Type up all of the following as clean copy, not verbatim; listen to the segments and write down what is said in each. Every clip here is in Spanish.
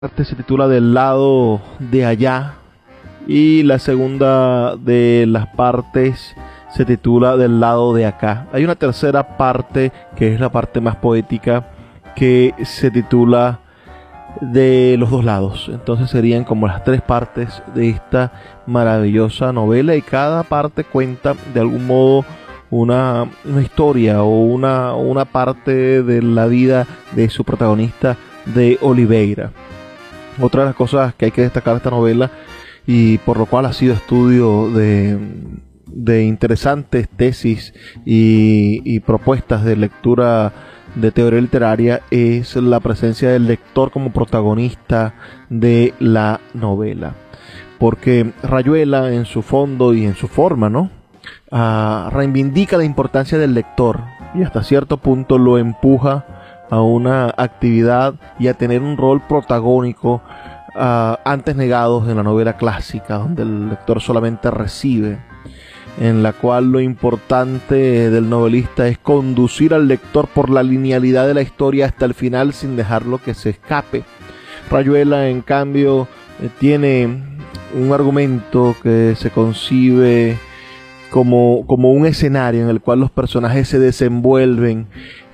parte se titula Del lado de allá y la segunda de las partes se titula Del lado de acá. Hay una tercera parte que es la parte más poética que se titula De los dos lados. Entonces serían como las tres partes de esta maravillosa novela y cada parte cuenta de algún modo una historia o una parte de la vida de su protagonista, de Oliveira. Otra de las cosas que hay que destacar de esta novela, y por lo cual ha sido estudio de interesantes tesis y propuestas de lectura de teoría literaria, es la presencia del lector como protagonista de la novela. Porque Rayuela, en su fondo y en su forma, ¿no? Reivindica la importancia del lector y hasta cierto punto lo empuja a una actividad y a tener un rol protagónico antes negados en la novela clásica, donde el lector solamente recibe, en la cual lo importante del novelista es conducir al lector por la linealidad de la historia hasta el final sin dejarlo que se escape. Rayuela, en cambio, tiene un argumento que se concibe como un escenario en el cual los personajes se desenvuelven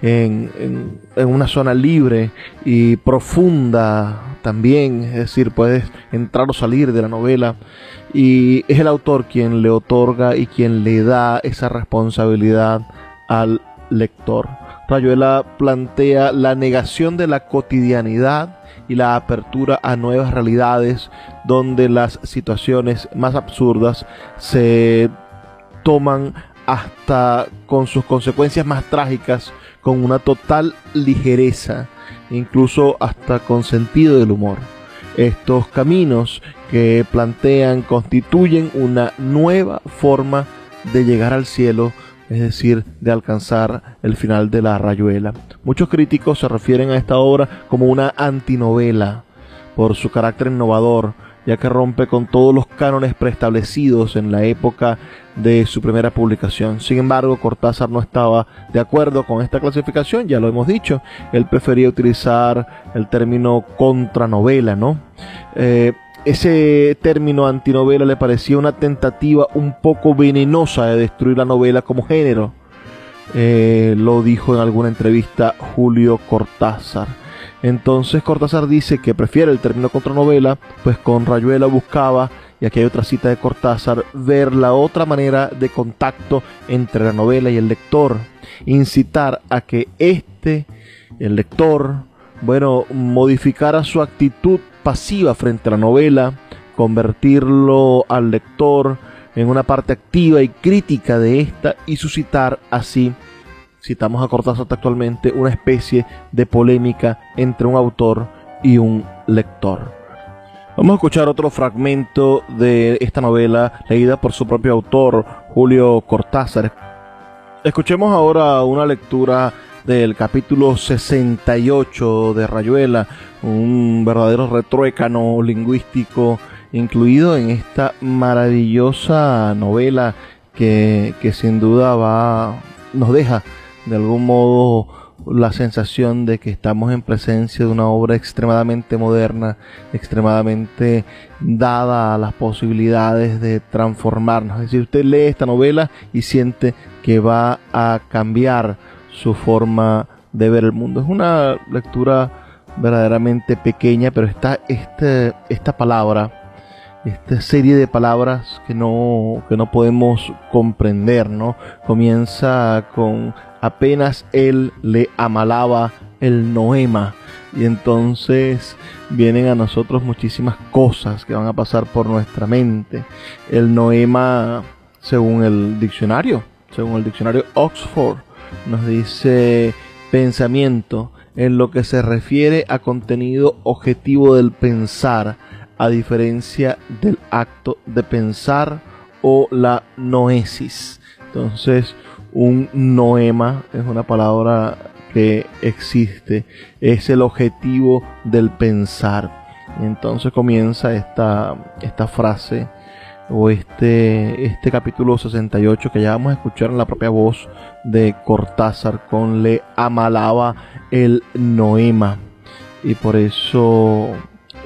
en una zona libre y profunda también, es decir, puedes entrar o salir de la novela, y es el autor quien le otorga y quien le da esa responsabilidad al lector. Rayuela plantea la negación de la cotidianidad y la apertura a nuevas realidades donde las situaciones más absurdas se toman hasta con sus consecuencias más trágicas con una total ligereza, incluso hasta con sentido del humor. Estos caminos que plantean constituyen una nueva forma de llegar al cielo, es decir, de alcanzar el final de la Rayuela. Muchos críticos se refieren a esta obra como una antinovela por su carácter innovador, ya que rompe con todos los cánones preestablecidos en la época de su primera publicación. Sin embargo, Cortázar no estaba de acuerdo con esta clasificación, ya lo hemos dicho. Él prefería utilizar el término contranovela, ¿no? Ese término antinovela le parecía una tentativa un poco venenosa de destruir la novela como género. Lo dijo en alguna entrevista Julio Cortázar. Entonces Cortázar dice que prefiere el término contranovela, pues con Rayuela buscaba, y aquí hay otra cita de Cortázar, ver la otra manera de contacto entre la novela y el lector, incitar a que el lector, modificara su actitud pasiva frente a la novela, convertirlo al lector en una parte activa y crítica de esta y suscitar así, citamos a Cortázar actualmente, una especie de polémica entre un autor y un lector. Vamos a escuchar otro fragmento de esta novela leída por su propio autor, Julio Cortázar. Escuchemos ahora una lectura del capítulo 68 de Rayuela, un verdadero retruécano lingüístico incluido en esta maravillosa novela que sin duda nos deja de algún modo la sensación de que estamos en presencia de una obra extremadamente moderna, extremadamente dada a las posibilidades de transformarnos. Es decir, usted lee esta novela y siente que va a cambiar su forma de ver el mundo. Es una lectura verdaderamente pequeña, pero está esta palabra, esta serie de palabras que no podemos comprender, ¿no? Comienza con apenas él le amalaba el noema, y entonces vienen a nosotros muchísimas cosas que van a pasar por nuestra mente. El noema, según el diccionario Oxford, nos dice pensamiento en lo que se refiere a contenido objetivo del pensar, a diferencia del acto de pensar o la noesis. Entonces, un noema es una palabra que existe, es el objetivo del pensar. Y entonces comienza esta frase o este capítulo 68 que ya vamos a escuchar en la propia voz de Cortázar con le amalaba el noema. Y por eso